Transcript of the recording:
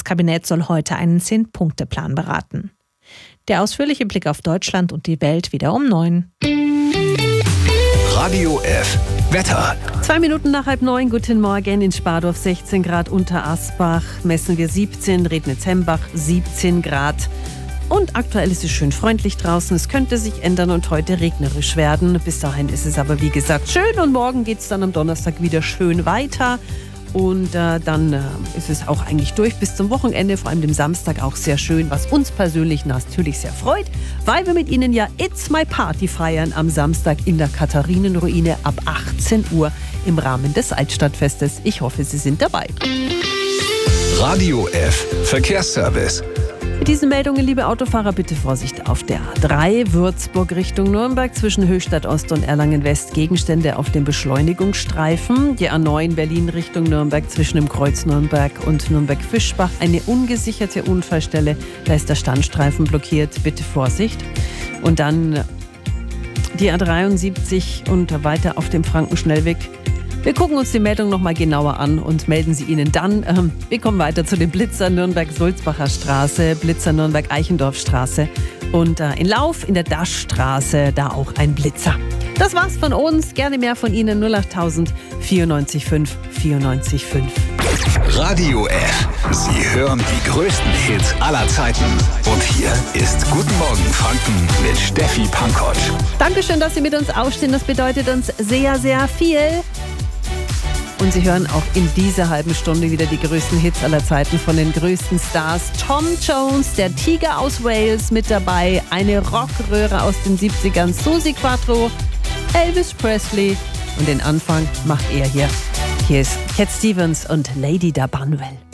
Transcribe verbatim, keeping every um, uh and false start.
Bundeskabinett soll heute einen Zehn-Punkte-Plan beraten. Der ausführliche Blick auf Deutschland und die Welt wieder um neun. Radio F. Wetter. Zwei Minuten nach halb neun, guten Morgen. In Spardorf sechzehn Grad, unter Asbach messen wir siebzehn, Rednitz-Hembach siebzehn Grad. Und aktuell ist es schön freundlich draußen. Es könnte sich ändern und heute regnerisch werden. Bis dahin ist es aber wie gesagt schön und morgen geht es dann am Donnerstag wieder schön weiter. Und äh, dann äh, ist es auch eigentlich durch bis zum Wochenende, vor allem dem Samstag auch sehr schön, was uns persönlich natürlich sehr freut, weil wir mit Ihnen ja It's My Party feiern am Samstag in der Katharinenruine ab achtzehn Uhr im Rahmen des Altstadtfestes. Ich hoffe, Sie sind dabei. Radio F. Verkehrsservice. Mit diesen Meldungen, liebe Autofahrer, bitte Vorsicht auf der A drei, Würzburg Richtung Nürnberg, zwischen Höchstadt Ost und Erlangen West Gegenstände auf dem Beschleunigungsstreifen. Die A neun Berlin Richtung Nürnberg, zwischen dem Kreuz Nürnberg und Nürnberg-Fischbach eine ungesicherte Unfallstelle. Da ist der Standstreifen blockiert, bitte Vorsicht. Und dann die A dreiundsiebzig und weiter auf dem Frankenschnellweg. Wir gucken uns die Meldung noch mal genauer an und melden sie Ihnen dann. Ähm, wir kommen weiter zu den Blitzer Nürnberg-Sulzbacher Straße, Blitzer Nürnberg-Eichendorf-Straße und äh, in Lauf in der Daschstraße, da auch ein Blitzer. Das war's von uns. Gerne mehr von Ihnen. null acht tausend vierundneunzig fünf vierundneunzig fünf. Radio F. Sie hören die größten Hits aller Zeiten. Und hier ist Guten Morgen Franken mit Steffi Pankotsch. Dankeschön, dass Sie mit uns aufstehen. Das bedeutet uns sehr, sehr viel. Und Sie hören auch in dieser halben Stunde wieder die größten Hits aller Zeiten von den größten Stars. Tom Jones, der Tiger aus Wales mit dabei, eine Rockröhre aus den siebzigern, Suzi Quatro, Elvis Presley und den Anfang macht er hier. Hier ist Cat Stevens und Lady da Banwell.